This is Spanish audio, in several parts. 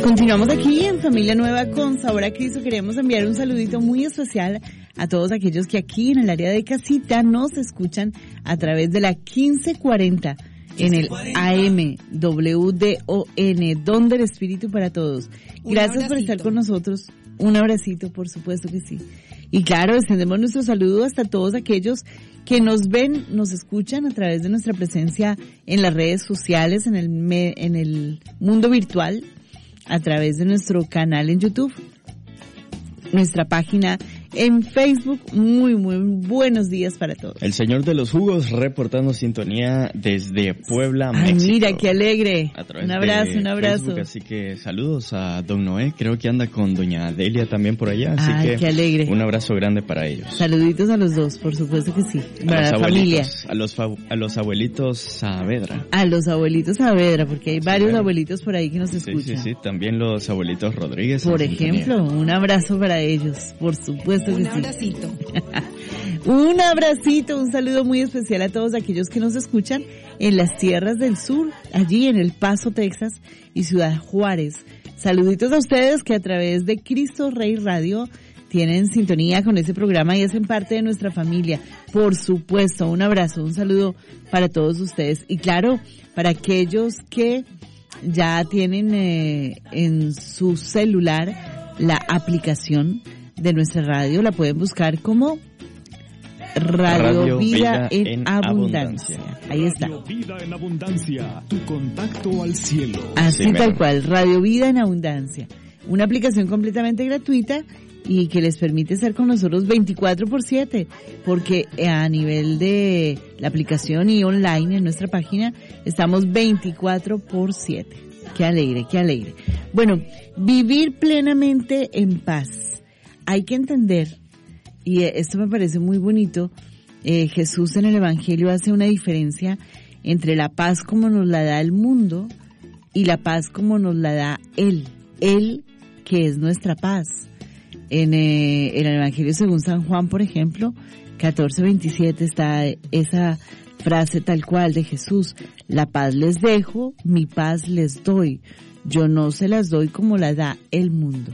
Continuamos aquí en Familia Nueva con Sabor a Cristo. Queremos enviar un saludito muy especial a todos aquellos que aquí en el área de casita nos escuchan a través de la 1540 en el AM WDON, Don del Espíritu para Todos. Gracias por estar con nosotros. Un abracito, por supuesto que sí. Y claro, extendemos nuestro saludo hasta todos aquellos que nos ven, nos escuchan a través de nuestra presencia en las redes sociales, en el mundo virtual, a través de nuestro canal en YouTube, nuestra página en Facebook. Muy buenos días para todos. El señor de los jugos reportando sintonía desde Puebla, México. Ay, mira, qué alegre. Un abrazo. Facebook, así que saludos a don Noé, creo que anda con doña Adelia también por allá, así que qué alegre. Un abrazo grande para ellos. Saluditos a los dos, por supuesto que sí. Para la familia. A los abuelitos Saavedra. A los abuelitos Saavedra, porque hay varios abuelitos por ahí que nos escuchan. Sí, también los abuelitos Rodríguez. Por ejemplo, un abrazo para ellos, por supuesto. Un abracito. Un abracito, un saludo muy especial a todos aquellos que nos escuchan en las tierras del sur, allí en El Paso, Texas y Ciudad Juárez. Saluditos a ustedes que a través de Cristo Rey Radio tienen sintonía con este programa y hacen parte de nuestra familia. Por supuesto, un abrazo, un saludo para todos ustedes. Y claro, para aquellos que ya tienen en su celular la aplicación de nuestra radio, la pueden buscar como Radio Vida en Abundancia. Ahí está. Radio Vida en Abundancia, tu contacto al cielo. Así sí, tal cual, Radio Vida en Abundancia. Una aplicación completamente gratuita y que les permite estar con nosotros 24/7, porque a nivel de la aplicación y online en nuestra página estamos 24/7. Qué alegre, qué alegre. Bueno, vivir plenamente en paz. Hay que entender, y esto me parece muy bonito, Jesús en el Evangelio hace una diferencia entre la paz como nos la da el mundo y la paz como nos la da Él que es nuestra paz. En el Evangelio según San Juan, por ejemplo, 14:27 está esa frase tal cual de Jesús: la paz les dejo, mi paz les doy, yo no se las doy como la da el mundo.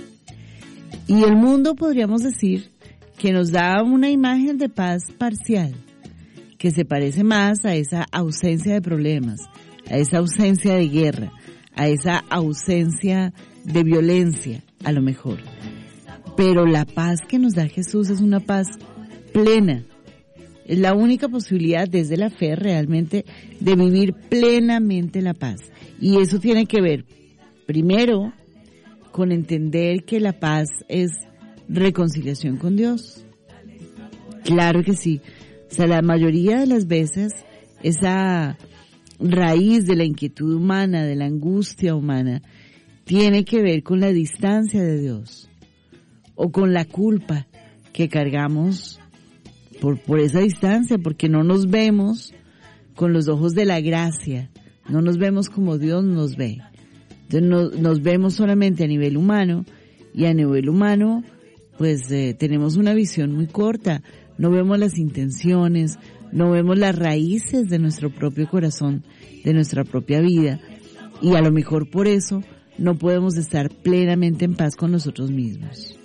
Y el mundo, podríamos decir, que nos da una imagen de paz parcial, que se parece más a esa ausencia de problemas, a esa ausencia de guerra, a esa ausencia de violencia, a lo mejor. Pero la paz que nos da Jesús es una paz plena. Es la única posibilidad desde la fe realmente de vivir plenamente la paz. Y eso tiene que ver, primero, con entender que la paz es reconciliación con Dios. Claro que sí. O sea, la mayoría de las veces esa raíz de la inquietud humana, de la angustia humana, tiene que ver con la distancia de Dios o con la culpa que cargamos por esa distancia, porque no nos vemos con los ojos de la gracia, no nos vemos como Dios nos ve. Entonces nos vemos solamente a nivel humano, y a nivel humano pues tenemos una visión muy corta, no vemos las intenciones, no vemos las raíces de nuestro propio corazón, de nuestra propia vida, y a lo mejor por eso no podemos estar plenamente en paz con nosotros mismos.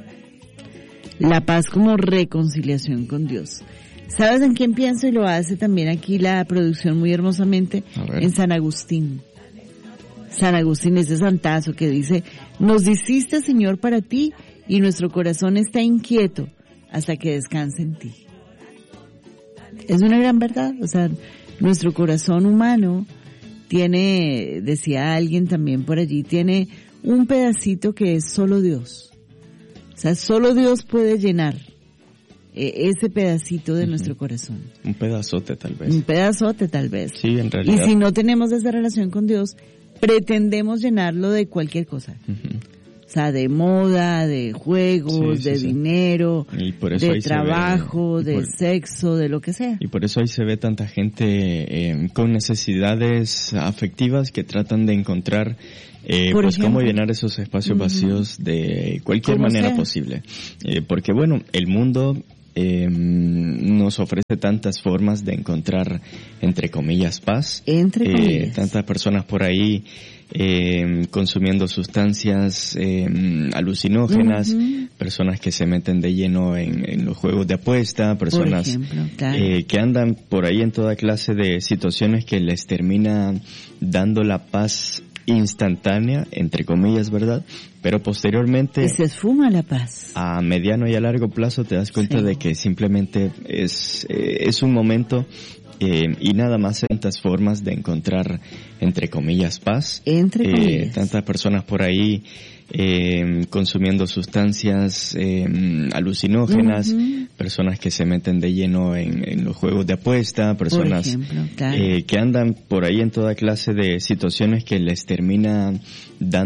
La paz como reconciliación con Dios. ¿Sabes en quién pienso? Y lo hace también aquí la producción muy hermosamente, en San Agustín. San Agustín, ese santazo que dice: nos hiciste, Señor, para ti, y nuestro corazón está inquieto hasta que descanse en ti. Es una gran verdad. O sea, nuestro corazón humano tiene, decía alguien también por allí, tiene un pedacito que es solo Dios. O sea, solo Dios puede llenar ese pedacito de nuestro corazón. Un pedazote tal vez. Un pedazote tal vez. Sí, en realidad. Y si no tenemos esa relación con Dios, pretendemos llenarlo de cualquier cosa. O sea, de moda, de juegos, de dinero, de trabajo, de sexo, de lo que sea. Y por eso ahí se ve tanta gente con necesidades afectivas que tratan de encontrar pues cómo llenar esos espacios vacíos de cualquier manera posible. Porque bueno, el mundo nos ofrece tantas formas de encontrar, entre comillas, paz. Entre comillas. Tantas personas por ahí consumiendo sustancias alucinógenas, personas que se meten de lleno en los juegos de apuesta, personas por ejemplo, claro, que andan por ahí en toda clase de situaciones que les termina dando la paz instantánea, entre comillas, ¿verdad? Pero posteriormente... Y se esfuma la paz. A mediano y a largo plazo te das cuenta de que simplemente es un momento y nada más, tantas formas de encontrar, entre comillas, paz. Entre comillas. Tantas personas por ahí consumiendo sustancias alucinógenas, personas que se meten de lleno en los juegos de apuesta, personas por ejemplo, claro, que andan por ahí en toda clase de situaciones que les termina dando